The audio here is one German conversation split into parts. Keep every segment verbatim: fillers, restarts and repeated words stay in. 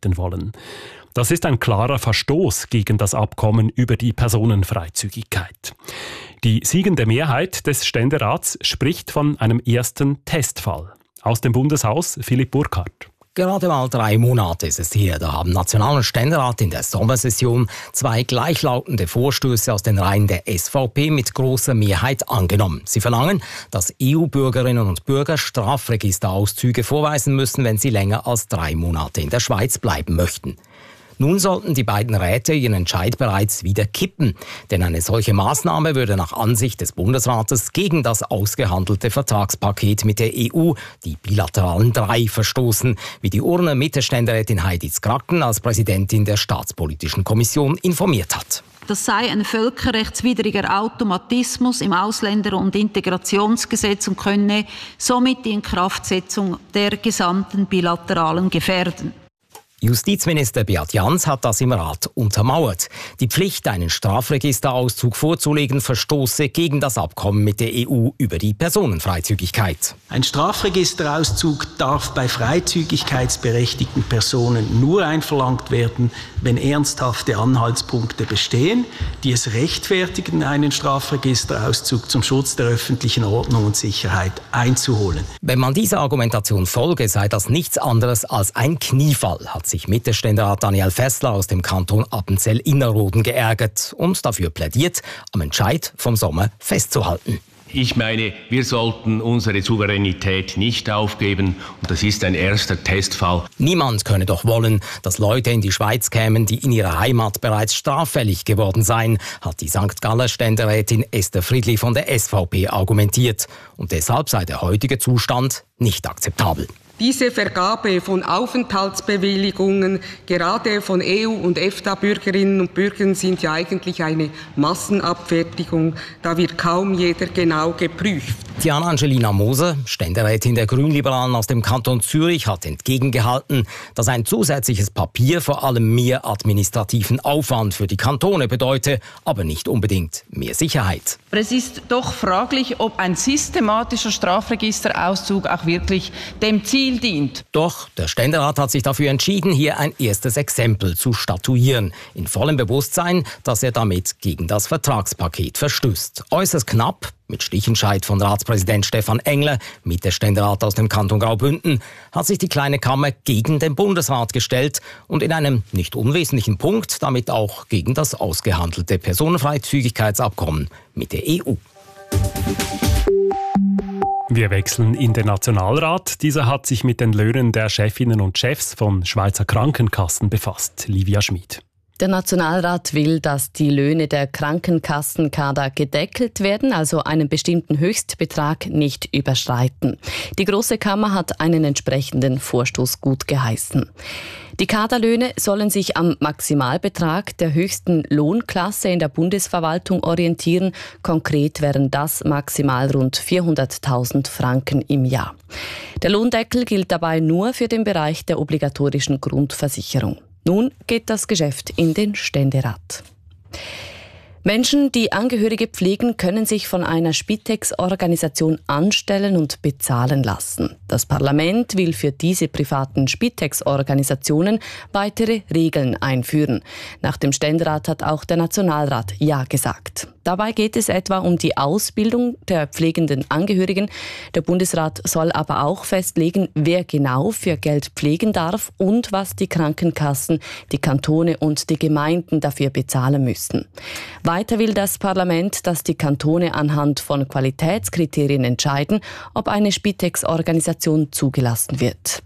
eintreten wollen. Das ist ein klarer Verstoß gegen das Abkommen über die Personenfreizügigkeit. Die siegende Mehrheit des Ständerats spricht von einem ersten Testfall. Aus dem Bundeshaus Philipp Burkhardt. Gerade mal drei Monate ist es her, da haben National- und Ständerat in der Sommersession zwei gleichlautende Vorstöße aus den Reihen der S V P mit großer Mehrheit angenommen. Sie verlangen, dass E U-Bürgerinnen und Bürger Strafregisterauszüge vorweisen müssen, wenn sie länger als drei Monate in der Schweiz bleiben möchten. Nun sollten die beiden Räte ihren Entscheid bereits wieder kippen. Denn eine solche Maßnahme würde nach Ansicht des Bundesrates gegen das ausgehandelte Vertragspaket mit der E U, die bilateralen drei, verstoßen, wie die Urner Mittelständerätin Heidi Zkracken als Präsidentin der Staatspolitischen Kommission informiert hat. Das sei ein völkerrechtswidriger Automatismus im Ausländer- und Integrationsgesetz und könne somit die Inkraftsetzung der gesamten bilateralen gefährden. Justizminister Beat Jans hat das im Rat untermauert. Die Pflicht, einen Strafregisterauszug vorzulegen, verstoße gegen das Abkommen mit der E U über die Personenfreizügigkeit. Ein Strafregisterauszug darf bei freizügigkeitsberechtigten Personen nur einverlangt werden, wenn ernsthafte Anhaltspunkte bestehen, die es rechtfertigen, einen Strafregisterauszug zum Schutz der öffentlichen Ordnung und Sicherheit einzuholen. Wenn man dieser Argumentation folge, sei das nichts anderes als ein Kniefall, hat sich Mittelständerat Daniel Fessler aus dem Kanton Appenzell-Innerrhoden geärgert und dafür plädiert, am Entscheid vom Sommer festzuhalten. Ich meine, wir sollten unsere Souveränität nicht aufgeben und das ist ein erster Testfall. Niemand könne doch wollen, dass Leute in die Schweiz kämen, die in ihrer Heimat bereits straffällig geworden seien, hat die Sankt Galler Ständerätin Esther Friedli von der S V P argumentiert. Und deshalb sei der heutige Zustand nicht akzeptabel. Diese Vergabe von Aufenthaltsbewilligungen, gerade von E U- und EFTA-Bürgerinnen und Bürgern, sind ja eigentlich eine Massenabfertigung. Da wird kaum jeder genau geprüft. Diana Angelina Moser, Ständerätin der Grünliberalen aus dem Kanton Zürich, hat entgegengehalten, dass ein zusätzliches Papier vor allem mehr administrativen Aufwand für die Kantone bedeute, aber nicht unbedingt mehr Sicherheit. Aber es ist doch fraglich, ob ein systematischer Strafregisterauszug auch wirklich dem Ziel dient. Doch der Ständerat hat sich dafür entschieden, hier ein erstes Exempel zu statuieren, in vollem Bewusstsein, dass er damit gegen das Vertragspaket verstößt. Äußerst knapp, mit Stichentscheid von Ratspräsident Stefan Engler, Mittelständerat aus dem Kanton Graubünden, hat sich die kleine Kammer gegen den Bundesrat gestellt und in einem nicht unwesentlichen Punkt damit auch gegen das ausgehandelte Personenfreizügigkeitsabkommen mit der E U. Wir wechseln in den Nationalrat. Dieser hat sich mit den Löhnen der Chefinnen und Chefs von Schweizer Krankenkassen befasst. Livia Schmid. Der Nationalrat will, dass die Löhne der Krankenkassenkader gedeckelt werden, also einen bestimmten Höchstbetrag nicht überschreiten. Die Grosse Kammer hat einen entsprechenden Vorstoß gutgeheißen. Die Kaderlöhne sollen sich am Maximalbetrag der höchsten Lohnklasse in der Bundesverwaltung orientieren. Konkret wären das maximal rund vierhunderttausend Franken im Jahr. Der Lohndeckel gilt dabei nur für den Bereich der obligatorischen Grundversicherung. Nun geht das Geschäft in den Ständerat. Menschen, die Angehörige pflegen, können sich von einer Spitex-Organisation anstellen und bezahlen lassen. Das Parlament will für diese privaten Spitex-Organisationen weitere Regeln einführen. Nach dem Ständerat hat auch der Nationalrat Ja gesagt. Dabei geht es etwa um die Ausbildung der pflegenden Angehörigen. Der Bundesrat soll aber auch festlegen, wer genau für Geld pflegen darf und was die Krankenkassen, die Kantone und die Gemeinden dafür bezahlen müssen. Weiter will das Parlament, dass die Kantone anhand von Qualitätskriterien entscheiden, ob eine Spitex-Organisation zugelassen wird.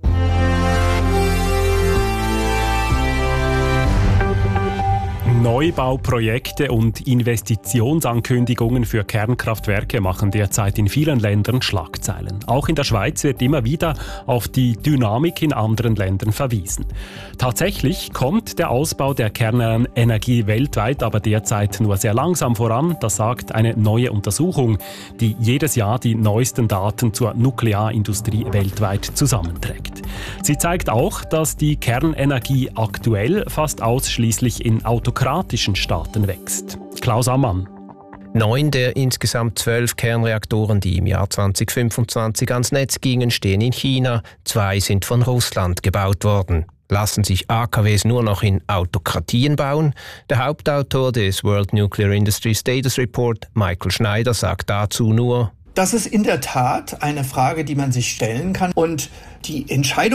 Neubauprojekte und Investitionsankündigungen für Kernkraftwerke machen derzeit in vielen Ländern Schlagzeilen. Auch in der Schweiz wird immer wieder auf die Dynamik in anderen Ländern verwiesen. Tatsächlich kommt der Ausbau der Kernenergie weltweit aber derzeit nur sehr langsam voran. Das sagt eine neue Untersuchung, die jedes Jahr die neuesten Daten zur Nuklearindustrie weltweit zusammenträgt. Sie zeigt auch, dass die Kernenergie aktuell fast ausschließlich in autokratischen Staaten wächst. Klaus Ammann. Neun der insgesamt zwölf Kernreaktoren, die im Jahr zwanzig fünfundzwanzig ans Netz gingen, stehen in China. Zwei sind von Russland gebaut worden. Lassen sich A K Ws nur noch in Autokratien bauen? Der Hauptautor des World Nuclear Industry Status Report, Michael Schneider, sagt dazu nur: Das ist in der Tat eine Frage, die man sich stellen kann. Und die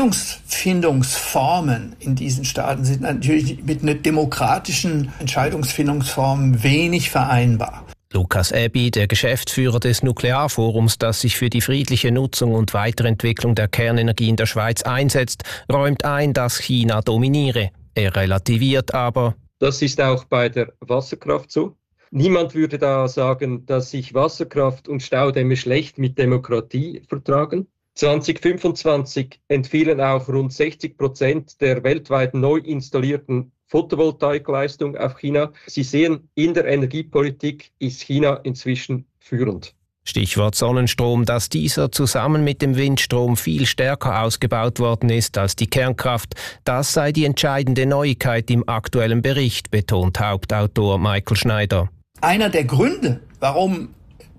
Entscheidungsfindungsformen in diesen Staaten sind natürlich mit einer demokratischen Entscheidungsfindungsform wenig vereinbar. Lukas Aeby, der Geschäftsführer des Nuklearforums, das sich für die friedliche Nutzung und Weiterentwicklung der Kernenergie in der Schweiz einsetzt, räumt ein, dass China dominiere. Er relativiert aber: Das ist auch bei der Wasserkraft so. Niemand würde da sagen, dass sich Wasserkraft und Staudämme schlecht mit Demokratie vertragen. zwanzig fünfundzwanzig entfielen auch rund sechzig Prozent der weltweit neu installierten Photovoltaikleistung auf China. Sie sehen, in der Energiepolitik ist China inzwischen führend. Stichwort Sonnenstrom, dass dieser zusammen mit dem Windstrom viel stärker ausgebaut worden ist als die Kernkraft. Das sei die entscheidende Neuigkeit im aktuellen Bericht, betont Hauptautor Michael Schneider. Einer der Gründe, warum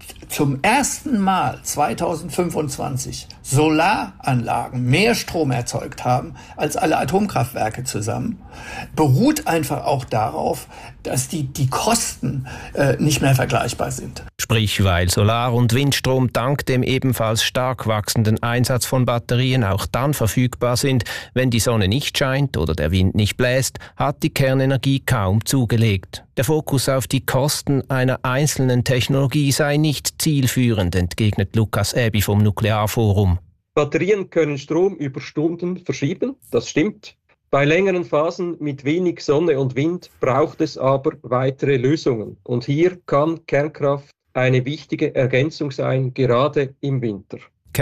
zum ersten Mal zweitausendfünfundzwanzig Solaranlagen mehr Strom erzeugt haben als alle Atomkraftwerke zusammen, beruht einfach auch darauf, dass die, die Kosten äh, nicht mehr vergleichbar sind. Sprich, weil Solar- und Windstrom dank dem ebenfalls stark wachsenden Einsatz von Batterien auch dann verfügbar sind, wenn die Sonne nicht scheint oder der Wind nicht bläst, hat die Kernenergie kaum zugelegt. Der Fokus auf die Kosten einer einzelnen Technologie sei nicht zielführend, entgegnet Lukas Aeby vom Nuklearforum. Batterien können Strom über Stunden verschieben, das stimmt. Bei längeren Phasen mit wenig Sonne und Wind braucht es aber weitere Lösungen. Und hier kann Kernkraft eine wichtige Ergänzung sein, gerade im Winter.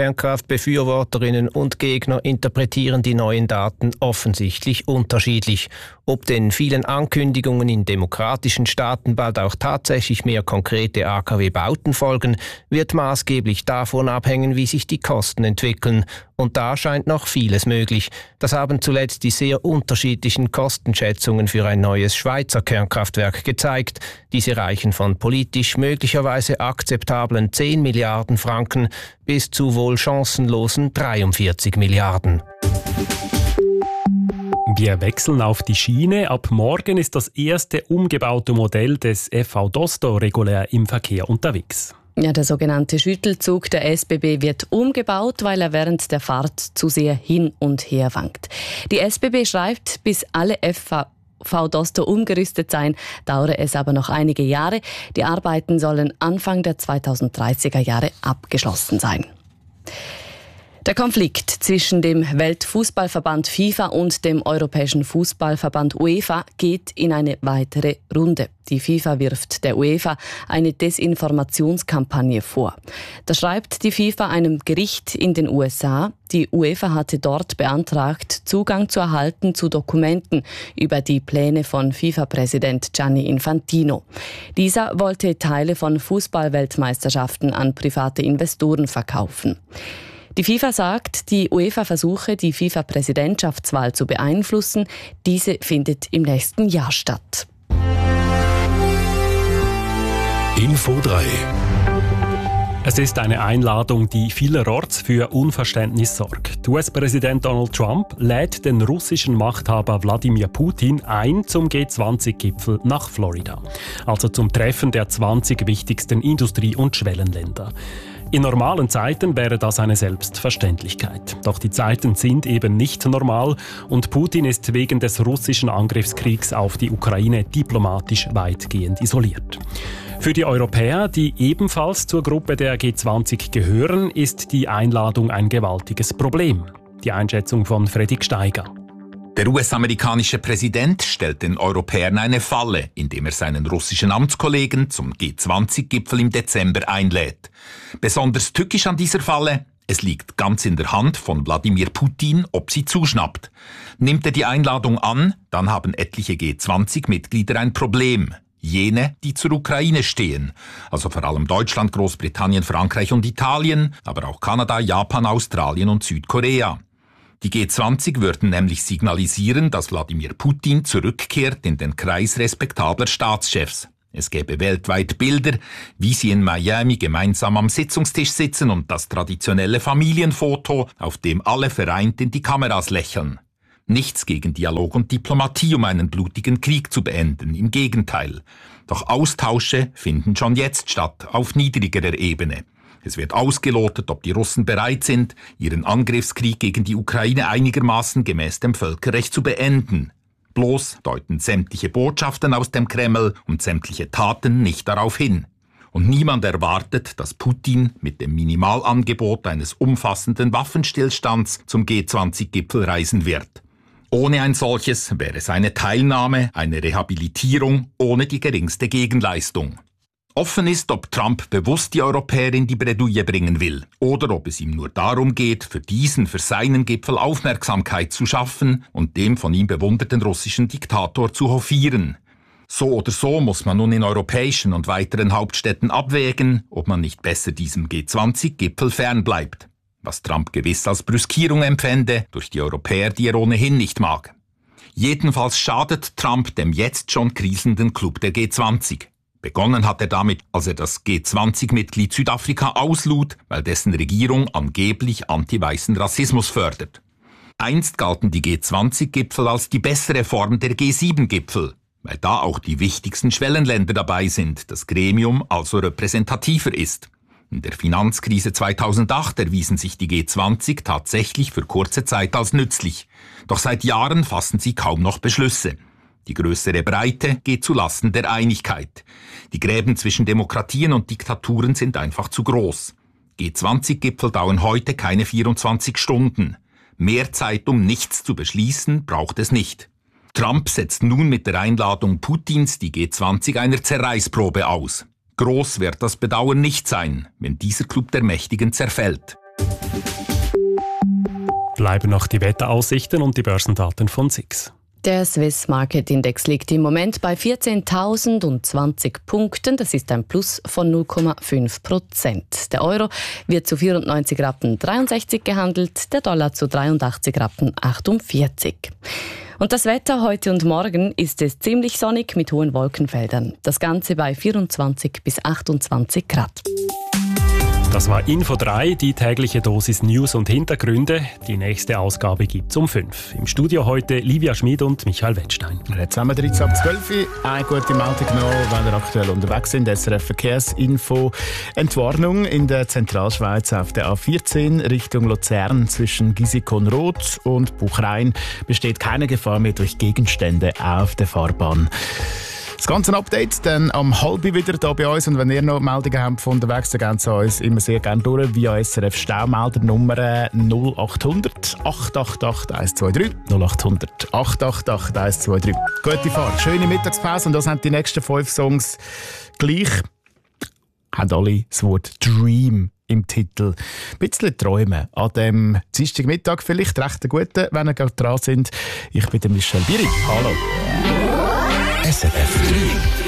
Kernkraftbefürworterinnen und Gegner interpretieren die neuen Daten offensichtlich unterschiedlich. Ob den vielen Ankündigungen in demokratischen Staaten bald auch tatsächlich mehr konkrete A K W-Bauten folgen, wird maßgeblich davon abhängen, wie sich die Kosten entwickeln. Und da scheint noch vieles möglich. Das haben zuletzt die sehr unterschiedlichen Kostenschätzungen für ein neues Schweizer Kernkraftwerk gezeigt. Diese reichen von politisch möglicherweise akzeptablen zehn Milliarden Franken bis zu wohl chancenlosen dreiundvierzig Milliarden. Wir wechseln auf die Schiene. Ab morgen ist das erste umgebaute Modell des F V Dosto regulär im Verkehr unterwegs. Ja, der sogenannte Schüttelzug der S B B wird umgebaut, weil er während der Fahrt zu sehr hin und her wankt. Die S B B schreibt, bis alle F V Dosto umgerüstet seien, dauere es aber noch einige Jahre. Die Arbeiten sollen Anfang der zweitausenddreißiger Jahre abgeschlossen sein. Der Konflikt zwischen dem Weltfußballverband FIFA und dem Europäischen Fußballverband UEFA geht in eine weitere Runde. Die FIFA wirft der UEFA eine Desinformationskampagne vor. Das schreibt die FIFA einem Gericht in den U S A. Die UEFA hatte dort beantragt, Zugang zu erhalten zu Dokumenten über die Pläne von FIFA-Präsident Gianni Infantino. Dieser wollte Teile von Fußballweltmeisterschaften an private Investoren verkaufen. Die FIFA sagt, die UEFA versuche, die FIFA-Präsidentschaftswahl zu beeinflussen. Diese findet im nächsten Jahr statt. Info drei. Es ist eine Einladung, die vielerorts für Unverständnis sorgt. U S-Präsident Donald Trump lädt den russischen Machthaber Wladimir Putin ein zum G zwanzig Gipfel nach Florida. Also zum Treffen der zwanzig wichtigsten Industrie- und Schwellenländer. In normalen Zeiten wäre das eine Selbstverständlichkeit. Doch die Zeiten sind eben nicht normal und Putin ist wegen des russischen Angriffskriegs auf die Ukraine diplomatisch weitgehend isoliert. Für die Europäer, die ebenfalls zur Gruppe der G zwanzig gehören, ist die Einladung ein gewaltiges Problem. Die Einschätzung von Fredrik Steiger. Der U S-amerikanische Präsident stellt den Europäern eine Falle, indem er seinen russischen Amtskollegen zum G zwanzig Gipfel im Dezember einlädt. Besonders tückisch an dieser Falle: es liegt ganz in der Hand von Wladimir Putin, ob sie zuschnappt. Nimmt er die Einladung an, dann haben etliche G zwanzig Mitglieder ein Problem. Jene, die zur Ukraine stehen, also vor allem Deutschland, Großbritannien, Frankreich und Italien, aber auch Kanada, Japan, Australien und Südkorea. Die G zwanzig würden nämlich signalisieren, dass Wladimir Putin zurückkehrt in den Kreis respektabler Staatschefs. Es gäbe weltweit Bilder, wie sie in Miami gemeinsam am Sitzungstisch sitzen und das traditionelle Familienfoto, auf dem alle vereint in die Kameras lächeln. Nichts gegen Dialog und Diplomatie, um einen blutigen Krieg zu beenden, im Gegenteil. Doch Austausche finden schon jetzt statt, auf niedrigerer Ebene. Es wird ausgelotet, ob die Russen bereit sind, ihren Angriffskrieg gegen die Ukraine einigermaßen gemäß dem Völkerrecht zu beenden. Bloß deuten sämtliche Botschaften aus dem Kreml und sämtliche Taten nicht darauf hin. Und niemand erwartet, dass Putin mit dem Minimalangebot eines umfassenden Waffenstillstands zum G zwanzig Gipfel reisen wird. Ohne ein solches wäre seine Teilnahme eine Rehabilitierung ohne die geringste Gegenleistung. Offen ist, ob Trump bewusst die Europäer in die Bredouille bringen will oder ob es ihm nur darum geht, für diesen, für seinen Gipfel Aufmerksamkeit zu schaffen und dem von ihm bewunderten russischen Diktator zu hofieren. So oder so muss man nun in europäischen und weiteren Hauptstädten abwägen, ob man nicht besser diesem G zwanzig Gipfel fernbleibt. Was Trump gewiss als Brüskierung empfände, durch die Europäer, die er ohnehin nicht mag. Jedenfalls schadet Trump dem jetzt schon kriselnden Club der G zwanzig. Begonnen hat er damit, als er das G zwanzig Mitglied Südafrika auslud, weil dessen Regierung angeblich anti-weißen Rassismus fördert. Einst galten die G zwanzig Gipfel als die bessere Form der G sieben Gipfel, weil da auch die wichtigsten Schwellenländer dabei sind, das Gremium also repräsentativer ist. In der Finanzkrise zweitausendacht erwiesen sich die G zwanzig tatsächlich für kurze Zeit als nützlich. Doch seit Jahren fassen sie kaum noch Beschlüsse. Die größere Breite geht zu Lasten der Einigkeit. Die Gräben zwischen Demokratien und Diktaturen sind einfach zu groß. G zwanzig Gipfel dauern heute keine vierundzwanzig Stunden. Mehr Zeit, um nichts zu beschließen, braucht es nicht. Trump setzt nun mit der Einladung Putins die G zwanzig einer Zerreißprobe aus. Groß wird das Bedauern nicht sein, wenn dieser Club der Mächtigen zerfällt. Bleiben noch die Wetteraussichten und die Börsendaten von S I X. Der Swiss Market Index liegt im Moment bei vierzehntausendzwanzig Punkten. Das ist ein Plus von null Komma fünf Prozent. Der Euro wird zu vierundneunzig Rappen dreiundsechzig gehandelt, der Dollar zu dreiundachtzig Rappen achtundvierzig. Und das Wetter heute und morgen ist es ziemlich sonnig mit hohen Wolkenfeldern. Das Ganze bei vierundzwanzig bis achtundzwanzig Grad. Das war Info drei, die tägliche Dosis News und Hintergründe. Die nächste Ausgabe gibt's um fünf. Im Studio heute Livia Schmid und Michael Wettstein. Jetzt haben wir dreizehn ab zwölf. Eine gute Meldung noch, wenn wir aktuell unterwegs sind. S R F Verkehrsinfo. Entwarnung in der Zentralschweiz auf der A vierzehn Richtung Luzern zwischen Gisikon-Roth und Buchrein besteht keine Gefahr mehr durch Gegenstände auf der Fahrbahn. Das ganze Update dann am halben wieder hier bei uns. Und wenn ihr noch Meldungen habt von unterwegs, dann gehen Sie uns immer sehr gerne durch via S R F Staumelder Nummer null acht hundert acht acht acht eins zwei drei null acht hundert acht acht acht eins zwei drei. Gute Fahrt, schöne Mittagspause und das sind die nächsten fünf Songs gleich. Haben alle das Wort Dream im Titel. Ein bisschen träumen an dem Dienstagmittag, vielleicht recht einen guten, wenn ihr gerade dran sind. Ich bin der Michel Bieri. Hallo. S R F drei